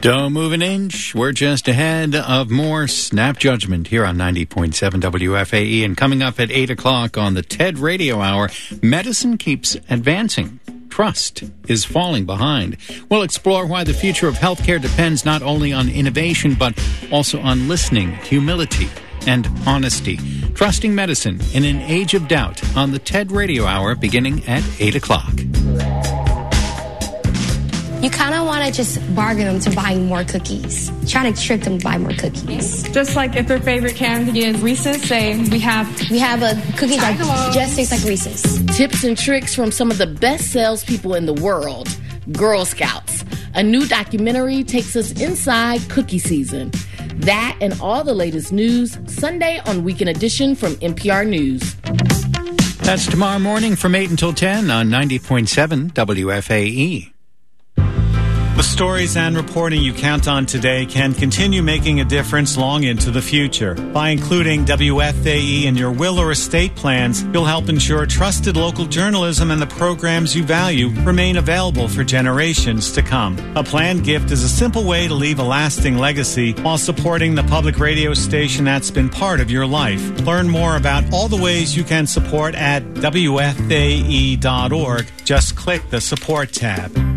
Don't move an inch. We're just ahead of more Snap Judgment here on 90.7 WFAE. And coming up at 8 o'clock on the TED Radio Hour, medicine keeps advancing. Trust is falling behind. We'll explore why the future of healthcare depends not only on innovation, but also on listening, humility, and honesty. Trusting medicine in an age of doubt on the TED Radio Hour beginning at 8 o'clock. You kind of want to just bargain them to buying more cookies. Try to trick them to buy more cookies. Just like if their favorite candy is Reese's, say we have a cookie that just tastes like Reese's. Tips and tricks from some of the best salespeople in the world, Girl Scouts. A new documentary takes us inside cookie season. That and all the latest news, Sunday on Weekend Edition from NPR News. That's tomorrow morning from 8 until 10 on 90.7 WFAE. The stories and reporting you count on today can continue making a difference long into the future. By including WFAE in your will or estate plans, you'll help ensure trusted local journalism and the programs you value remain available for generations to come. A planned gift is a simple way to leave a lasting legacy while supporting the public radio station that's been part of your life. Learn more about all the ways you can support at WFAE.org. Just click the support tab.